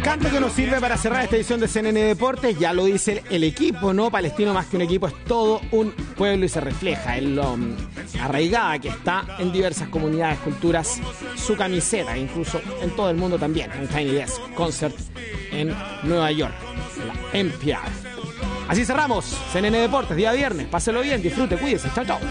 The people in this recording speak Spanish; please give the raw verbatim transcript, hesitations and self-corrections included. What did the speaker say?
Canto que nos sirve para cerrar esta edición de C N N Deportes. Ya lo dice el, el equipo, ¿no? Palestino, más que un equipo, es todo un pueblo y se refleja en lo um, arraigada que está en diversas comunidades, culturas, su camiseta, incluso en todo el mundo también. En Tiny Desk Concert en Nueva York, la N P R. Así cerramos C N N Deportes, día viernes. Páselo bien, disfrute, cuídese. Chao, chao.